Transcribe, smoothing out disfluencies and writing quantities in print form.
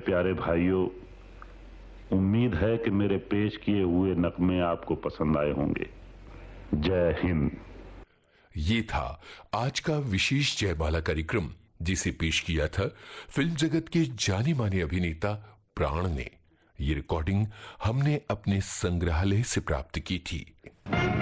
प्यारे भाइयों, उम्मीद है कि मेरे पेश किए हुए नगमे आपको पसंद आए होंगे। जय हिंद। ये था आज का विशेष जयमाला कार्यक्रम, जिसे पेश किया था फिल्म जगत के जाने माने अभिनेता प्राण ने। ये रिकॉर्डिंग हमने अपने संग्रहालय से प्राप्त की थी।